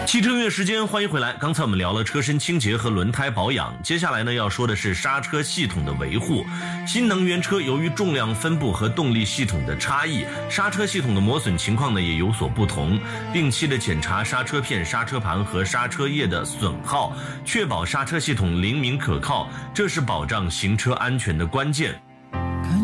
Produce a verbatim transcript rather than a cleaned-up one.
汽车音乐时间，欢迎回来。刚才我们聊了车身清洁和轮胎保养，接下来呢要说的是刹车系统的维护。新能源车由于重量分布和动力系统的差异，刹车系统的磨损情况呢也有所不同。定期的检查刹车片、刹车盘和刹车叶的损耗，确保刹车系统灵敏可靠，这是保障行车安全的关键。